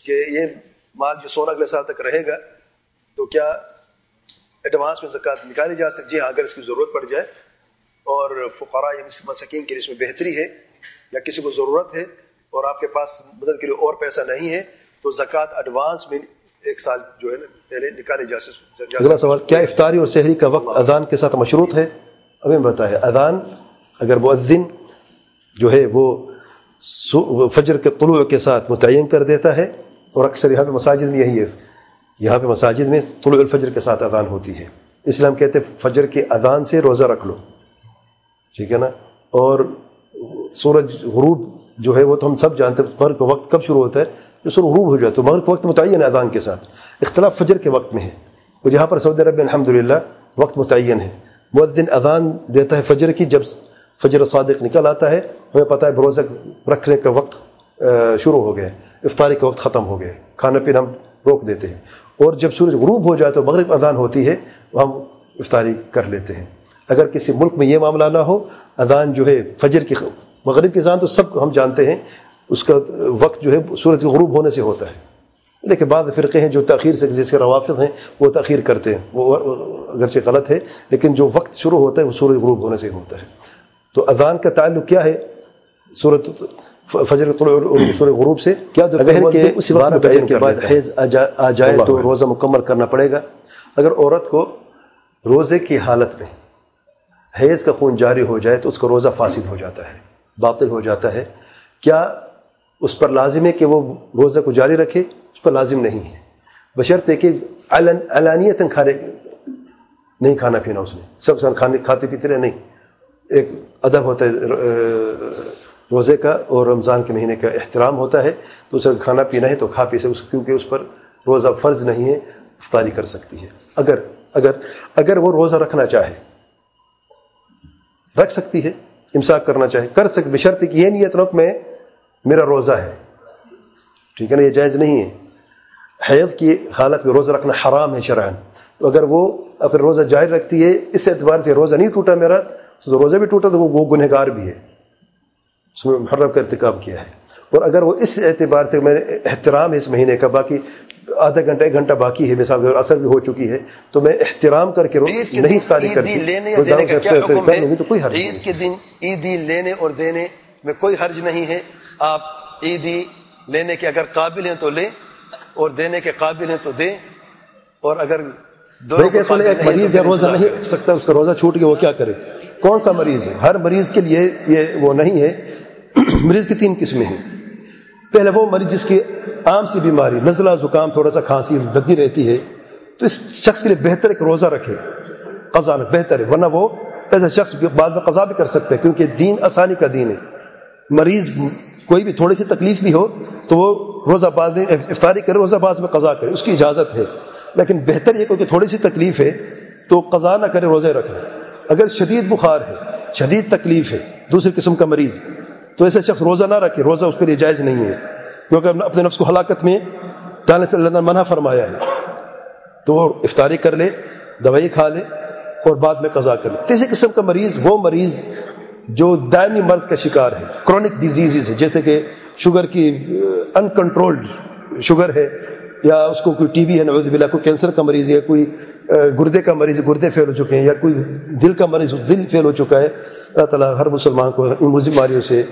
کہ یہ مال جو 16 اگلے سال تک رہے گا تو کیا ایڈوانس میں زکوٰۃ نکالی جا سکتی ہے اگر اس کی ضرورت پڑ جائے، اور فقراء یا مساکین کے لیے اس میں بہتری ہے، یا کسی کو ضرورت ہے اور آپ کے پاس مدد کے لیے اور پیسہ نہیں ہے تو زکوٰۃ ایڈوانس میں 1 سال جو ہے نا پہلے نکالی جا سکتی ہے۔ اگلا سوال، کیا افطاری اور سحری کا وقت اذان کے ساتھ مشروط ہے؟ ہمیں بتایا اذان اگر مؤذن جو ہے وہ فجر کے طلوع کے ساتھ متعین کر دیتا ہے، اور اکثر یہاں پہ مساجد میں یہی ہے، یہاں پہ مساجد میں طلوع الفجر کے ساتھ اذان ہوتی ہے، اس لیے ہم کہتے ہیں فجر کی اذان سے روزہ رکھ لو، ٹھیک ہے نا۔ اور سورج غروب جو ہے وہ تو ہم سب جانتے ہیں مغرب کا وقت کب شروع ہوتا ہے، جو سورج غروب ہو جائے تو مغرب کا وقت متعین ہے اذان کے ساتھ، اختلاف فجر کے وقت میں ہے، اور یہاں پر سعودی عرب میں الحمدللہ وقت متعین ہے۔ مؤذن اذان دیتا ہے فجر کی، جب فجر صادق نکل آتا ہے ہمیں پتہ ہے روزہ رکھنے کا وقت شروع ہو گیا، افطاری کا وقت ختم ہو گیا، کھانا پینا ہم روک دیتے ہیں، اور جب سورج غروب ہو جائے تو مغرب اذان ہوتی ہے ہم افطاری کر لیتے ہیں۔ اگر کسی ملک میں یہ معاملہ نہ ہو، اذان جو ہے فجر کی مغرب کی اذان تو سب ہم جانتے ہیں اس کا وقت جو ہے سورج کے غروب ہونے سے ہوتا ہے، لیکن بعض فرقے ہیں جو تاخیر سے، جیسے روافض ہیں وہ تاخیر کرتے ہیں، وہ اگرچہ غلط ہے لیکن جو وقت شروع ہوتا ہے وہ سورج غروب ہونے سے ہوتا ہے۔ تو اذان کا تعلق کیا ہے سورج فجر طلوع اور سورج غروب سے؟ کیا اگر کہ اسی وقت متعین کے بعد حیض آ جائے تو روزہ مکمل کرنا پڑے گا؟ اگر عورت کو روزے کی حالت میں حیض کا خون جاری ہو جائے تو اس کا روزہ فاسد ہو جاتا ہے، باطل ہو جاتا ہے، کیا اس پر لازم ہے کہ وہ روزہ کو جاری رکھے؟ اس پر لازم نہیں ہے، بشرطے کہ علانیتاً نہیں کھانا پینا اس نے، سب کھاتے پیتے رہے نہیں، ایک ادب ہوتا ہے روزے کا اور رمضان کے مہینے کا احترام ہوتا ہے، تو اسے کھانا پینا ہے تو کھا پی سکے، کیونکہ اس پر روزہ فرض نہیں ہے، افطاری کر سکتی ہے۔ اگر وہ روزہ رکھنا چاہے رکھ سکتی ہے، امساک کرنا چاہے کر سکتی، بشرط کہ یہ نیت رکھ میں میرا روزہ ہے، ٹھیک ہے نا، یہ جائز نہیں ہے۔ حیض کی حالت میں روزہ رکھنا حرام ہے شرعاً، تو اگر وہ اپنا روزہ جاری رکھتی ہے اس اعتبار سے روزہ نہیں ٹوٹا میرا، تو روزہ بھی ٹوٹا تو وہ گنہگار بھی ہے، اس میں محرم کا ارتکاب کیا ہے۔ اور اگر وہ اس اعتبار سے میں نے احترام ہے اس مہینے کا، باقی آدھا گھنٹہ 1 گھنٹہ باقی ہے، مثال اثر بھی ہو چکی ہے، تو میں احترام کر کے نہیں افطاری کرتی، تو کوئی حرج نہیں۔ عید کے دن عیدی لینے اور دینے میں کوئی حرج نہیں ہے، آپ عیدی لینے کے اگر قابل ہیں تو لیں اور دینے کے قابل ہیں تو دیں، اور اگر دونوں ایک مریض ہے روزہ نہیں رکھ سکتا، اس کا روزہ چھوٹ گیا، وہ کیا کرے؟ کون سا مریض ہے؟ ہر مریض کے لیے یہ وہ نہیں ہے۔ مریض کی 3 قسمیں ہیں۔ پہلے وہ مریض جس کی عام سی بیماری، نزلہ زکام، تھوڑا سا کھانسی لگی رہتی ہے، تو اس شخص کے لیے بہتر ہے کہ روزہ رکھے، قضا نہ بہتر ہے، ورنہ وہ ایسا شخص بعد میں قضا بھی کر سکتا ہے، کیونکہ دین آسانی کا دین ہے۔ مریض کوئی بھی تھوڑی سی تکلیف بھی ہو تو وہ روزہ بعد میں افطاری کرے، روزہ بعد میں قضا کرے، اس کی اجازت ہے، لیکن بہتر یہ کہ تھوڑی سی تکلیف ہے تو قضا نہ کرے، روزے رکھے۔ اگر شدید بخار ہے، شدید تکلیف ہے، دوسری قسم کا مریض، تو ایسا شخص روزہ نہ رکھے، روزہ اس کے لیے جائز نہیں ہے، کیونکہ اپنے نفس کو ہلاکت میں ڈالنے سے اللہ نے منع فرمایا ہے۔ تو وہ افطاری کر لے، دوائی کھا لے اور بعد میں قضا کر لے۔ تیسری قسم کا مریض وہ مریض جو دائمی مرض کا شکار ہے، کرونک ڈیزیزز ہے، جیسے کہ شوگر کی انکنٹرولڈ شوگر ہے، یا اس کو کوئی ٹی بی ہے نعوذ باللہ، کوئی کینسر کا مریض ہے، کوئی گردے کا مریض ہے، گردے فیل ہو چکے ہیں، یا کوئی دل کا مریض دل فیل ہو چکا ہے۔ اللہ تعالیٰ ہر مسلمان کو ان بیماریوں سے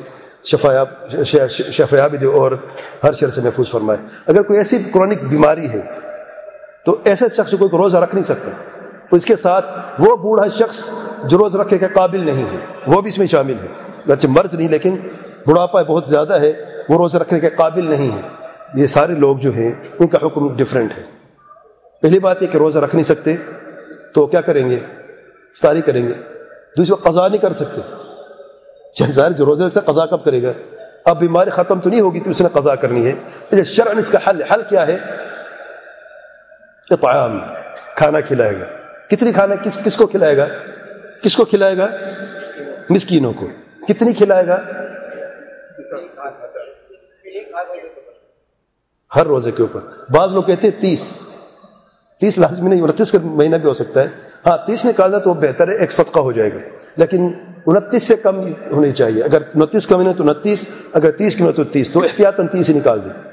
شفایاب دے اور ہر شر سے محفوظ فرمائے۔ اگر کوئی ایسی کرونک بیماری ہے تو ایسے شخص کوئی روزہ رکھ نہیں سکتا، اس کے ساتھ وہ بوڑھا شخص جو روزہ رکھے کا قابل نہیں ہے وہ بھی اس میں شامل ہے، اگرچہ مرض نہیں لیکن بڑھاپا بہت زیادہ ہے، وہ روزہ رکھنے کے قابل نہیں ہے۔ یہ سارے لوگ جو ہیں ان کا حکم ڈیفرنٹ ہے۔ پہلی بات یہ کہ روزہ رکھ نہیں سکتے تو کیا کریں گے؟ افطاری کریں گے۔ دوسری بات قضا نہیں کر سکتے، ظاہر جو روزہ رکھتا ہے قضا کب کرے گا؟ اب بیماری ختم تو نہیں ہوگی تو اس نے قضا کرنی ہے۔ شرعاً اس کا حل کیا ہے؟ اطعام، کھانا کھلائے گا۔ کتنی کھانا کس کو کھلائے گا؟ کس کو کھلائے گا؟ مسکینوں کو۔ کتنی کھلائے گا؟ ہر روزے کے اوپر۔ بعض لوگ کہتے ہیں 30 لازمی نہیں، 29 کا مہینہ بھی ہو سکتا ہے، ہاں 30 نکالنا تو بہتر ہے، ایک صدقہ ہو جائے گا، لیکن 29 سے کم ہونی چاہیے۔ اگر 29 کا مہینہ تو 29، اگر 30 کا مہینہ تو 30، تو احتیاطاً 30 ہی نکال دیں۔